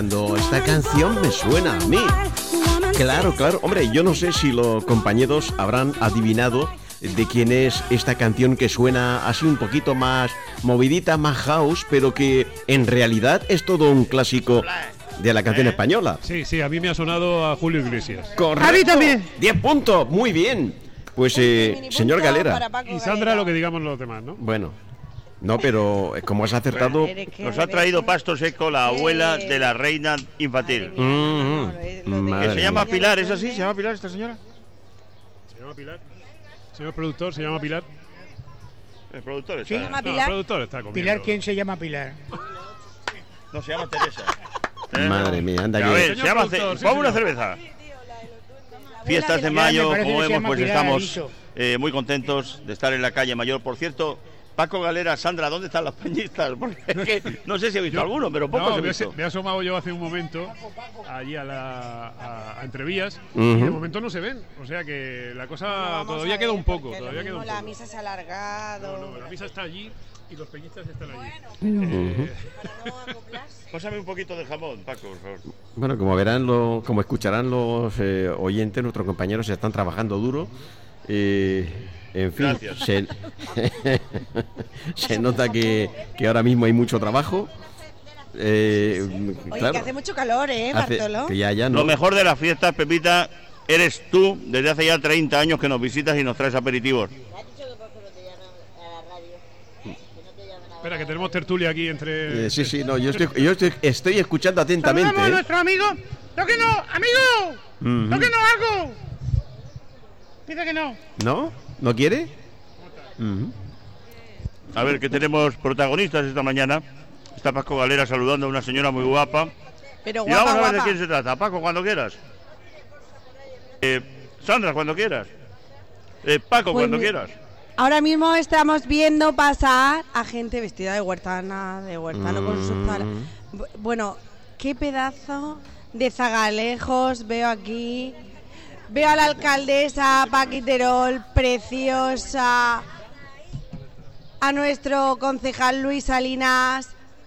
Esta canción me suena a mí. Claro, hombre, yo no sé si los compañeros habrán adivinado de quién es esta canción que suena así un poquito más movidita, más house, pero que en realidad es todo un clásico de la canción española. Sí, a mí me ha sonado a Julio Iglesias. Correcto. A mí también. 10 puntos, muy bien. Pues, señor Galera. Y Sandra, lo que digamos los demás, ¿no? Bueno, no, pero como has acertado... Nos ha traído pasto seco la abuela de la reina infantil. Que se llama Pilar, ¿es así? ¿Se llama Pilar esta señora? ¿Se llama Pilar? Señor productor, ¿se llama Pilar? El productor está. ¿Sí? No, el productor está comiendo. Pilar, ¿quién se llama Pilar? No, se llama Teresa. Madre mía, anda A que... ver, se llama... Vamos una cerveza. Fiestas de mayo, como vemos, pues estamos muy contentos de estar en la calle Mayor. Por cierto, Paco Galera, Sandra, ¿dónde están las peñistas? Porque es que no sé si he visto alguno, pero pocos he visto. Me he asomado yo hace un momento allí a Entrevías y de momento no se ven. O sea que la cosa todavía queda un poco. La misa se ha alargado. No, la misa está allí y los peñistas están allí. Para no acoplarse. Pásame un poquito de jamón, Paco, por favor. Bueno, como verán, como escucharán los oyentes, nuestros compañeros se están trabajando duro. En fin, se nota que ahora mismo hay mucho trabajo. Oye, claro, que hace mucho calor, Bartolo. Que ya no. Lo mejor de las fiestas, Pepita, eres tú, desde hace ya 30 años que nos visitas y nos traes aperitivos. Espera, que tenemos tertulia aquí entre... Sí, no, yo estoy escuchando atentamente. Saludamos a nuestro amigo. ¡Tóquenos, amigo! ¡Tóquenos algo! Dice que no. ¿No? ¿No quiere? A ver, que tenemos protagonistas esta mañana. Está Paco Galera saludando a una señora muy guapa. Pero y guapa, vamos a ver guapa. de quién se trata. Paco, cuando quieras. Sandra, cuando quieras. Paco, Pues cuando quieras. Ahora mismo estamos viendo pasar a gente vestida de huertano con sus Bueno, qué pedazo de zagalejos veo aquí. Veo a la alcaldesa Paquiterol, preciosa. A nuestro concejal Luis Salinas.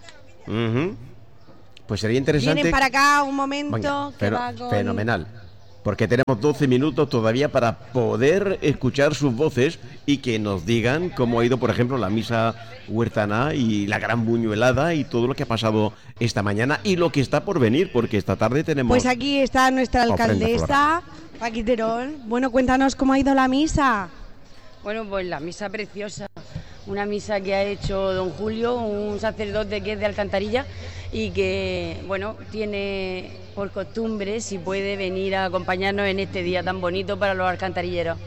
Pues sería interesante. Vienen para acá un momento. Venga, fenomenal. Porque tenemos 12 minutos todavía para poder escuchar sus voces y que nos digan cómo ha ido, por ejemplo, la misa huertana y la gran buñuelada y todo lo que ha pasado esta mañana y lo que está por venir, porque esta tarde tenemos... Pues aquí está nuestra alcaldesa, Paquiterol. Bueno, cuéntanos cómo ha ido la misa. Bueno, pues la misa preciosa. Una misa que ha hecho don Julio, un sacerdote que es de Alcantarilla y que, bueno, tiene por costumbre, si puede, venir a acompañarnos en este día tan bonito para los alcantarilleros.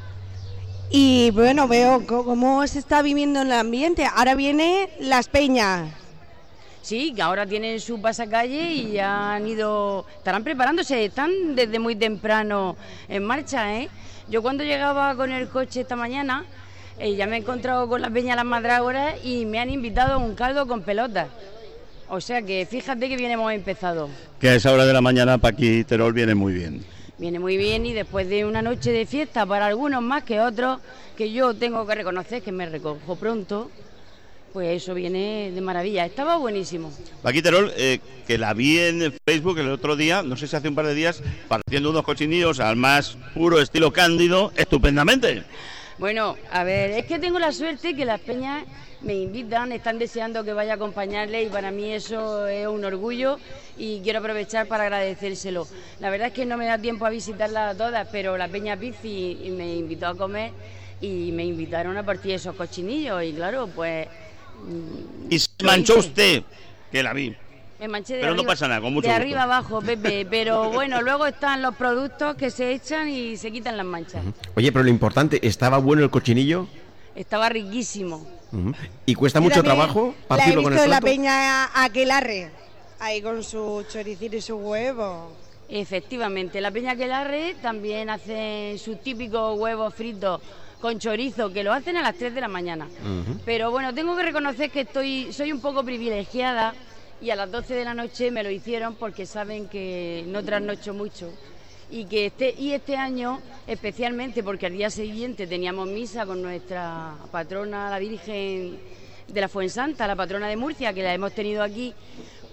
Y bueno, veo cómo se está viviendo el ambiente. Ahora vienen las peñas. Sí, que ahora tienen su pasacalle y ya estarán preparándose, están desde muy temprano en marcha, ¿eh? Yo cuando llegaba con el coche esta mañana, ya me he encontrado con la peña Las Mandrágoras y me han invitado a un caldo con pelotas. O sea que fíjate que bien hemos empezado. Que a esa hora de la mañana Paquiterol viene muy bien. Viene muy bien y después de una noche de fiesta para algunos más que otros, que yo tengo que reconocer que me recojo pronto, pues eso viene de maravilla. Estaba buenísimo. Paquiterol, que la vi en Facebook el otro día, no sé si hace un par de días, partiendo unos cochinillos al más puro estilo Cándido, estupendamente. Bueno, a ver, es que tengo la suerte que las peñas me invitan, están deseando que vaya a acompañarles y para mí eso es un orgullo y quiero aprovechar para agradecérselo. La verdad es que no me da tiempo a visitarlas todas, pero la peña Pizzi me invitó a comer y me invitaron a partir de esos cochinillos y claro, pues... Y se manchó usted, que la vi. Me manché de pero arriba, no pasa nada, con mucho de gusto. arriba abajo, Pepe, pero bueno, luego están los productos que se echan y se quitan las manchas. Oye, pero lo importante, ¿estaba bueno el cochinillo? Estaba riquísimo. ¿Y cuesta mucho trabajo partirlo con el plato? La peña Aquelarre, ahí con su choricito y su huevo. Efectivamente, la peña Aquelarre también hace sus típicos huevos fritos con chorizo, que lo hacen a las 3 de la mañana. Pero bueno, tengo que reconocer que soy un poco privilegiada y a las 12 de la noche me lo hicieron porque saben que no trasnocho mucho. Y que este año especialmente porque al día siguiente teníamos misa con nuestra patrona, la Virgen de la Fuensanta, la patrona de Murcia, que la hemos tenido aquí,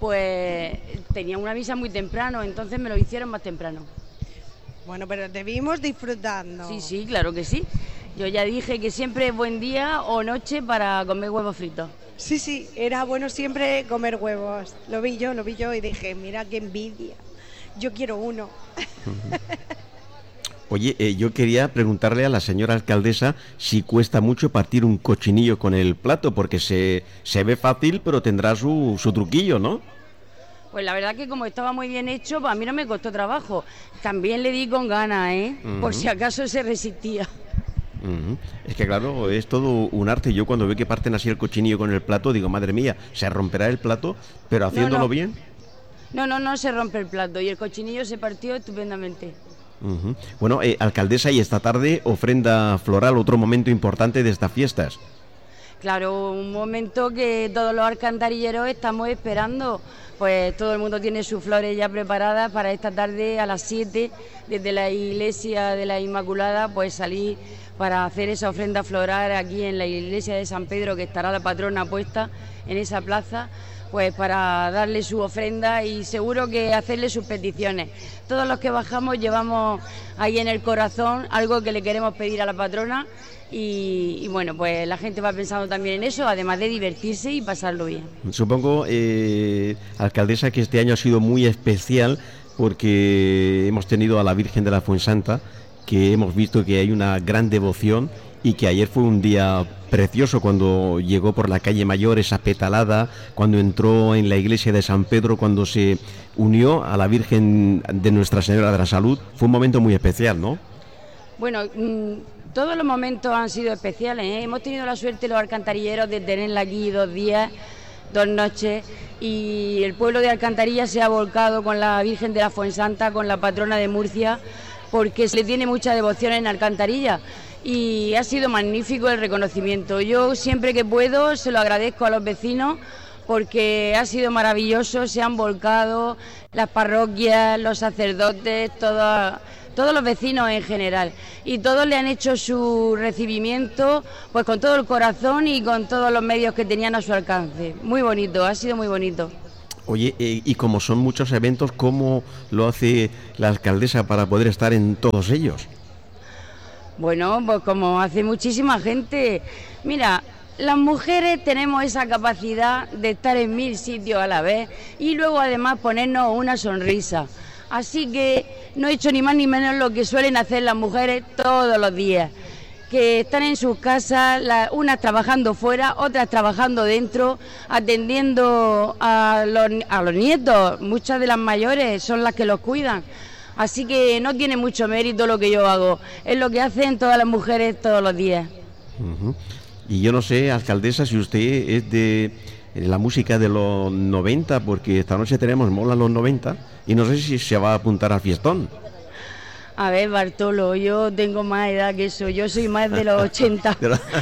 pues tenía una misa muy temprano, entonces me lo hicieron más temprano. Bueno, pero te vimos disfrutando. Sí, claro que sí. Yo ya dije que siempre es buen día o noche para comer huevos fritos. Sí, era bueno siempre comer huevos. Lo vi yo y dije, mira qué envidia. Yo quiero uno. Oye, yo quería preguntarle a la señora alcaldesa si cuesta mucho partir un cochinillo con el plato, porque se ve fácil, pero tendrá su truquillo, ¿no? Pues la verdad que como estaba muy bien hecho, pues a mí no me costó trabajo. También le di con ganas, por si acaso se resistía. Es que claro, es todo un arte. Yo cuando veo que parten así el cochinillo con el plato, digo, madre mía, se romperá el plato, pero haciéndolo bien. No se rompe el plato y el cochinillo se partió estupendamente. Bueno, alcaldesa, y esta tarde ofrenda floral, otro momento importante de estas fiestas. Claro, un momento que todos los alcantarilleros estamos esperando. Pues todo el mundo tiene sus flores ya preparadas para esta tarde a las 7, desde la iglesia de la Inmaculada, pues salir para hacer esa ofrenda floral aquí en la iglesia de San Pedro, que estará la patrona puesta en esa plaza, pues para darle su ofrenda y seguro que hacerle sus peticiones. Todos los que bajamos llevamos ahí en el corazón algo que le queremos pedir a la patrona y bueno, pues la gente va pensando también en eso, además de divertirse y pasarlo bien. Supongo, alcaldesa, que este año ha sido muy especial porque hemos tenido a la Virgen de la Fuensanta, que hemos visto que hay una gran devoción y que ayer fue un día precioso cuando llegó por la calle Mayor esa petalada, cuando entró en la iglesia de San Pedro, cuando se unió a la Virgen de Nuestra Señora de la Salud. Fue un momento muy especial, ¿no? Bueno, todos los momentos han sido especiales, ¿eh? Hemos tenido la suerte los alcantarilleros de tenerla aquí 2 días, 2 noches, y el pueblo de Alcantarilla se ha volcado con la Virgen de la Fuensanta, con la patrona de Murcia, porque se le tiene mucha devoción en Alcantarilla. Y ha sido magnífico el reconocimiento. Yo siempre que puedo se lo agradezco a los vecinos porque ha sido maravilloso, se han volcado las parroquias, los sacerdotes, todos los vecinos en general, y todos le han hecho su recibimiento pues con todo el corazón y con todos los medios que tenían a su alcance. Muy bonito, ha sido muy bonito. Oye, y como son muchos eventos, ¿cómo lo hace la alcaldesa para poder estar en todos ellos? Bueno, pues como hace muchísima gente. Mira, las mujeres tenemos esa capacidad de estar en 1000 sitios a la vez y luego además ponernos una sonrisa. Así que no he hecho ni más ni menos lo que suelen hacer las mujeres todos los días, que están en sus casas, unas trabajando fuera, otras trabajando dentro, atendiendo a los nietos. Muchas de las mayores son las que los cuidan. Así que no tiene mucho mérito lo que yo hago, es lo que hacen todas las mujeres todos los días. Y yo no sé, alcaldesa, si usted es de la música de los 90, porque esta noche tenemos Mola los 90, y no sé si se va a apuntar al fiestón. A ver, Bartolo, yo tengo más edad que eso, yo soy más de los 80,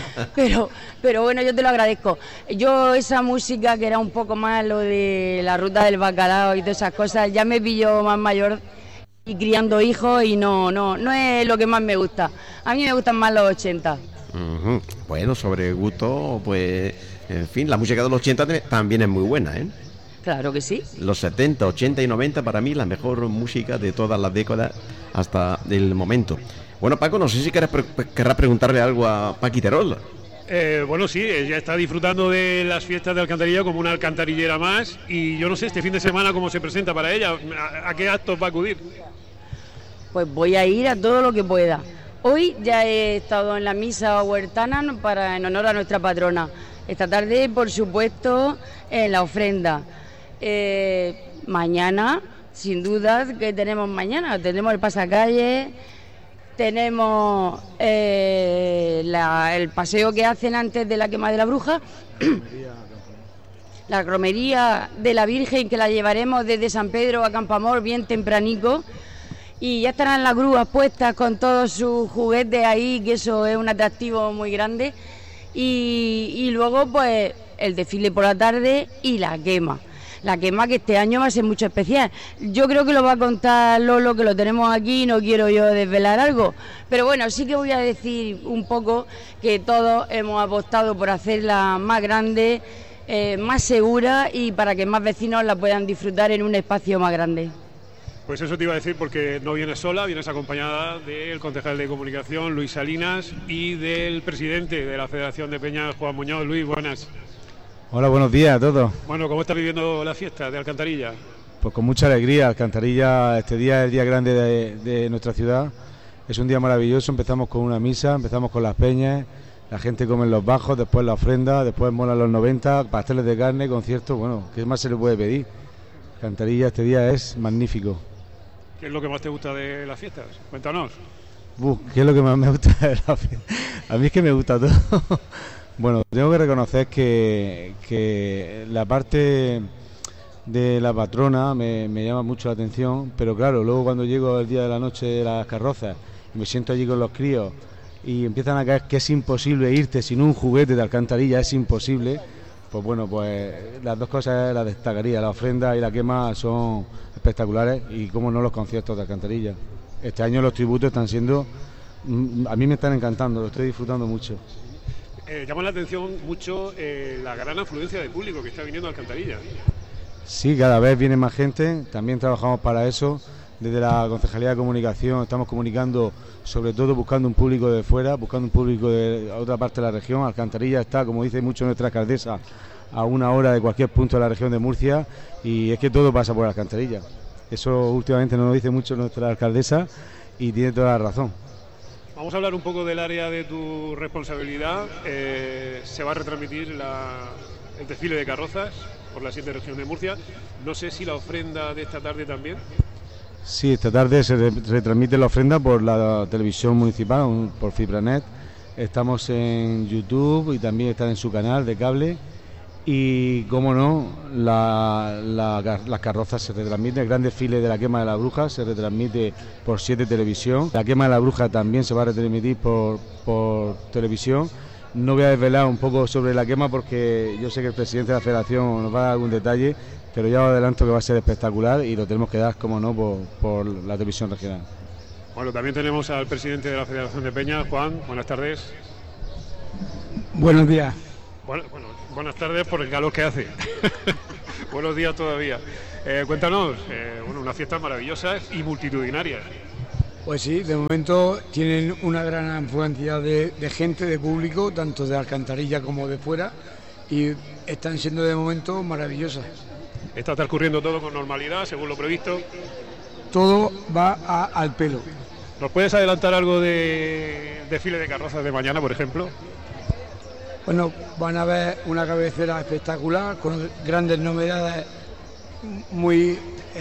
pero bueno, yo te lo agradezco. Yo esa música que era un poco más lo de la ruta del bacalao y todas esas cosas, ya me pillo más mayor y criando hijos y no es lo que más me gusta. A mí me gustan más los 80. Bueno, sobre gusto, pues, en fin, la música de los 80 también es muy buena, ¿eh? Claro que sí. Los 70, 80 y 90 para mí la mejor música de todas las décadas hasta el momento. Bueno, Paco, no sé si querrás preguntarle algo a Paqui Terol. Bueno, sí, ella está disfrutando de las fiestas de Alcantarilla como una alcantarillera más y yo no sé, este fin de semana cómo se presenta para ella, ¿a qué actos va a acudir? Pues voy a ir a todo lo que pueda. Hoy ya he estado en la misa huertana en honor a nuestra patrona. Esta tarde, por supuesto, en la ofrenda. Mañana, sin duda, ¿qué tenemos mañana? Tenemos el pasacalle, tenemos el paseo que hacen antes de la quema de la bruja, la romería de la Virgen, que la llevaremos desde San Pedro a Campamor bien tempranico, y ya estarán las grúas puestas con todos sus juguetes ahí, que eso es un atractivo muy grande, y luego pues el desfile por la tarde y la quema. La quema, que este año va a ser mucho especial. Yo creo que lo va a contar Lolo, que lo tenemos aquí, no quiero yo desvelar algo. Pero bueno, sí que voy a decir un poco que todos hemos apostado por hacerla más grande, más segura y para que más vecinos la puedan disfrutar en un espacio más grande. Pues eso te iba a decir, porque no vienes sola, vienes acompañada del concejal de comunicación, Luis Salinas, y del presidente de la Federación de Peñas, Juan Muñoz. Luis, buenas. Hola, buenos días a todos. Bueno, ¿cómo estás viviendo la fiesta de Alcantarilla? Pues con mucha alegría. Alcantarilla, este día es el día grande de nuestra ciudad. Es un día maravilloso. Empezamos con una misa, empezamos con las peñas, la gente come en los bajos, después la ofrenda, después mola los 90, pasteles de carne, conciertos. Bueno, ¿qué más se le puede pedir? Alcantarilla, este día es magnífico. ¿Qué es lo que más te gusta de las fiestas? Cuéntanos. ¿Qué es lo que más me gusta de la fiesta? A mí es que me gusta todo. Bueno, tengo que reconocer que la parte de la patrona me llama mucho la atención, pero claro, luego cuando llego el día de la noche de las carrozas y me siento allí con los críos y empiezan a caer que es imposible irte sin un juguete de Alcantarilla, es imposible, pues bueno, pues las dos cosas las destacaría. La ofrenda y la quema son espectaculares y cómo no los conciertos de Alcantarilla. Este año los tributos están siendo, a mí me están encantando, lo estoy disfrutando mucho. Llama la atención mucho la gran afluencia de público que está viniendo a Alcantarilla. Sí, cada vez viene más gente, también trabajamos para eso. Desde la Concejalía de Comunicación estamos comunicando, sobre todo buscando un público de fuera, buscando un público de otra parte de la región. Alcantarilla está, como dice mucho nuestra alcaldesa, a 1 hora de cualquier punto de la región de Murcia, y es que todo pasa por Alcantarilla. Eso últimamente nos lo dice mucho nuestra alcaldesa y tiene toda la razón. Vamos a hablar un poco del área de tu responsabilidad. Se va a retransmitir el desfile de carrozas por la 7 región de Murcia. No sé si la ofrenda de esta tarde también. Sí, esta tarde se retransmite la ofrenda por la televisión municipal, por Fibranet. Estamos en YouTube y también están en su canal de cable. Y, cómo no, las carrozas se retransmiten. El gran desfile de la quema de la bruja se retransmite por 7 televisión. La quema de la bruja también se va a retransmitir por televisión. No voy a desvelar un poco sobre la quema porque yo sé que el presidente de la federación nos va a dar algún detalle, pero ya os adelanto que va a ser espectacular y lo tenemos que dar, como no, por la televisión regional. Bueno, también tenemos al presidente de la Federación de Peñas, Juan. Buenas tardes. Buenos días. Bueno, buenas tardes por el calor que hace. Buenos días todavía. Cuéntanos, unas fiestas maravillosas y multitudinarias. Pues sí, de momento tienen una gran afluencia de gente, de público, tanto de Alcantarilla como de fuera, y están siendo de momento maravillosas. ¿Está transcurriendo todo con normalidad, según lo previsto? Todo va al pelo. ¿Nos puedes adelantar algo de desfile de carrozas de mañana, por ejemplo? Bueno, van a ver una cabecera espectacular, con grandes novedades muy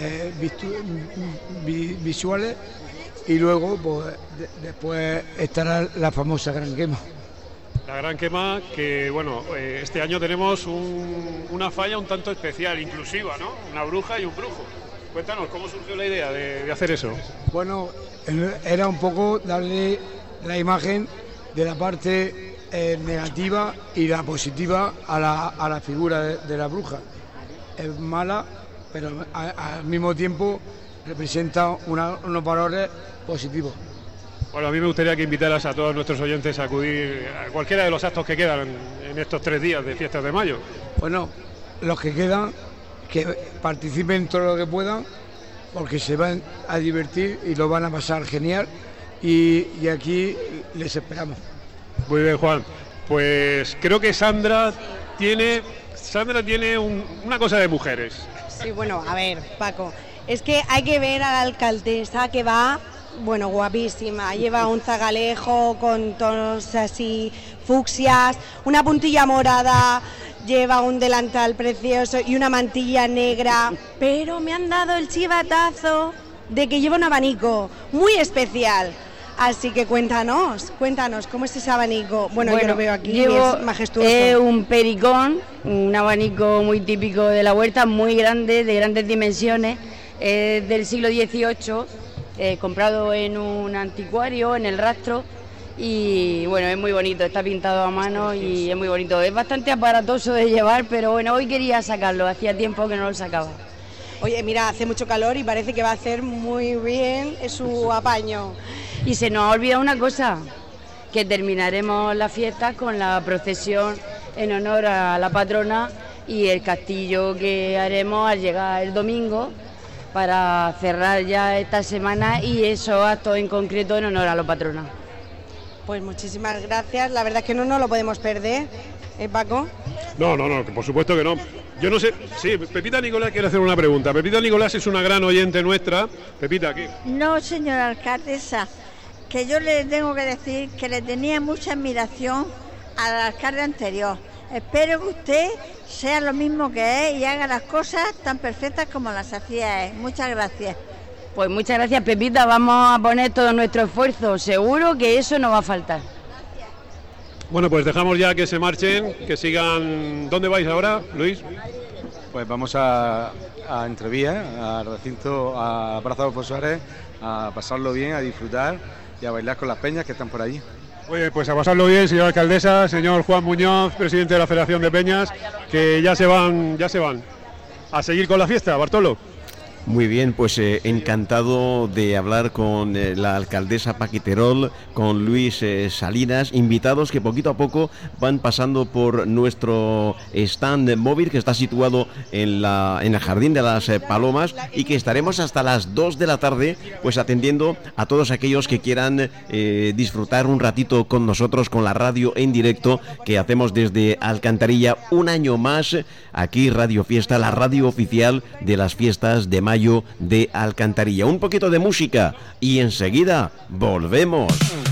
visuales, y luego pues después estará la famosa Gran Quema. La Gran Quema, que bueno, este año tenemos una falla un tanto especial, inclusiva, ¿no? Una bruja y un brujo. Cuéntanos, ¿cómo surgió la idea de hacer eso? Bueno, era un poco darle la imagen de la parte negativa y la positiva a la figura de la bruja. Es mala, pero al mismo tiempo representa unos valores positivos. Bueno, a mí me gustaría que invitaras a todos nuestros oyentes a acudir a cualquiera de los actos que quedan en estos 3 días de fiestas de mayo. Bueno, los que quedan, que participen todo lo que puedan, porque se van a divertir y lo van a pasar genial, y aquí les esperamos. Muy bien, Juan. Pues creo que Sandra tiene una cosa de mujeres. Sí, bueno, a ver, Paco, es que hay que ver a la alcaldesa que va, bueno, guapísima. Lleva un zagalejo con tonos así fucsias, una puntilla morada, lleva un delantal precioso y una mantilla negra. Pero me han dado el chivatazo de que lleva un abanico muy especial. Así que cuéntanos, ¿cómo es ese abanico? Bueno, yo lo veo aquí, es majestuoso. Es un pericón, un abanico muy típico de la huerta, muy grande, de grandes dimensiones, del siglo XVIII, comprado en un anticuario, en el Rastro, y bueno, es muy bonito, está pintado a mano y es muy bonito. Es bastante aparatoso de llevar, pero bueno, hoy quería sacarlo, hacía tiempo que no lo sacaba. Oye, mira, hace mucho calor y parece que va a hacer muy bien su apaño. Y se nos ha olvidado una cosa, que terminaremos la fiesta con la procesión en honor a la patrona y el castillo que haremos al llegar el domingo para cerrar ya esta semana y esos actos en concreto en honor a los patronos. Pues muchísimas gracias, la verdad es que no nos lo podemos perder, Paco. No, por supuesto que no. Yo no sé, sí, Pepita Nicolás quiere hacer una pregunta. Pepita Nicolás es una gran oyente nuestra. Pepita, ¿qué? No, señora alcaldesa, que yo le tengo que decir que le tenía mucha admiración al alcalde anterior. Espero que usted sea lo mismo que él y haga las cosas tan perfectas como las hacía él. Muchas gracias. Pues muchas gracias, Pepita, vamos a poner todo nuestro esfuerzo, seguro que eso no va a faltar. Bueno, pues dejamos ya que se marchen, que sigan. ¿Dónde vais ahora, Luis? Pues vamos a Entrevía, al recinto, a Plaza Adolfo Suárez, a pasarlo bien, a disfrutar y a bailar con las peñas que están por allí. Oye, pues a pasarlo bien, señora alcaldesa, señor Juan Muñoz, presidente de la Federación de Peñas, que ya se van a seguir con la fiesta, Bartolo. Muy bien, pues encantado de hablar con la alcaldesa Paquiterol, con Luis Salinas, invitados que poquito a poco van pasando por nuestro stand móvil que está situado en el Jardín de las Palomas y que estaremos hasta las 2 de la tarde pues atendiendo a todos aquellos que quieran disfrutar un ratito con nosotros, con la radio en directo que hacemos desde Alcantarilla un año más, aquí Radio Fiesta, la radio oficial de las fiestas de mayo de Alcantarilla. Un poquito de música y enseguida volvemos.